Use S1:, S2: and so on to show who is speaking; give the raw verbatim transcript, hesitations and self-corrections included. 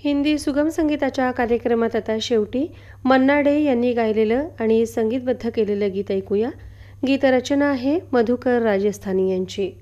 S1: हिंदी सुगम संगीताच्या कार्यक्रमात आता शेवटी मन्ना डे यांनी गायलेलं आणि संगीतबद्ध केलेलं गीत ऐकूया. गीतरचना आहे मधुकर राजस्थानी यांची.